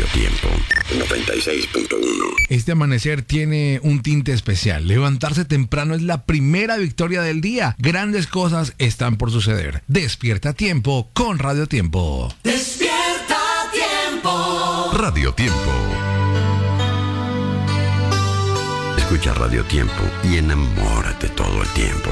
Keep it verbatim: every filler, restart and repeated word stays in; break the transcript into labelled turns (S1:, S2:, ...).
S1: Radio Tiempo noventa y seis punto uno.
S2: Este amanecer tiene un tinte especial. Levantarse temprano es la primera victoria del día. Grandes cosas están por suceder. Despierta a tiempo con Radio Tiempo.
S3: Despierta a tiempo.
S1: Radio Tiempo. Escucha Radio Tiempo y enamórate todo el tiempo.